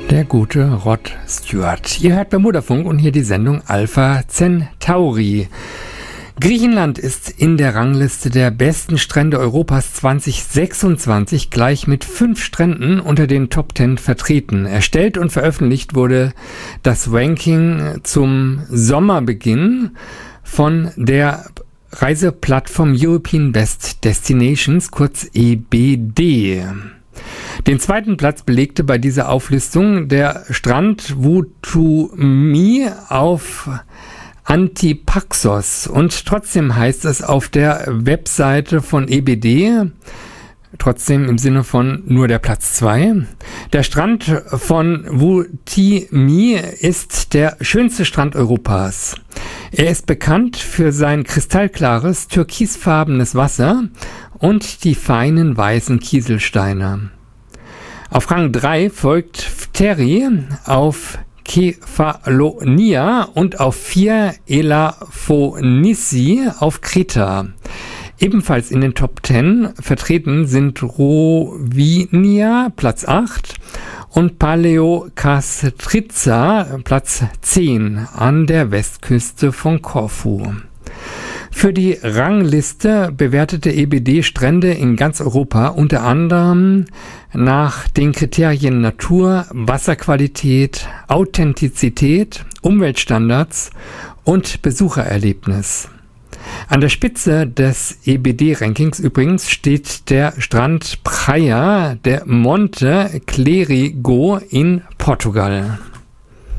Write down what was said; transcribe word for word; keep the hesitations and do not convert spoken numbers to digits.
Der gute Rod Stewart. Ihr hört Bermudafunk und hier die Sendung Alpha Centauri. Griechenland ist in der Rangliste der besten Strände Europas zwanzig sechsundzwanzig gleich mit fünf Stränden unter den Top Ten vertreten. Erstellt und veröffentlicht wurde das Ranking zum Sommerbeginn von der Reiseplattform European Best Destinations, kurz E B D. Den zweiten Platz belegte bei dieser Auflistung der Strand Voutoumis auf Antipaxos, und trotzdem heißt es auf der Webseite von E B D, trotzdem im Sinne von nur der Platz zwei, der Strand von Voutoumis ist der schönste Strand Europas. Er ist bekannt für sein kristallklares, türkisfarbenes Wasser und die feinen weißen Kieselsteine. Auf Rang drei folgt Pteri, auf Kefalonia und auf vier Elafonissi auf Kreta. Ebenfalls in den Top Ten vertreten sind Rovinia, Platz acht, und Paleokastritsa, Platz zehn, an der Westküste von Korfu. Für die Rangliste bewertete E B D Strände in ganz Europa unter anderem nach den Kriterien Natur, Wasserqualität, Authentizität, Umweltstandards und Besuchererlebnis. An der Spitze des E B D-Rankings übrigens steht der Strand Praia de Monte Clérigo in Portugal.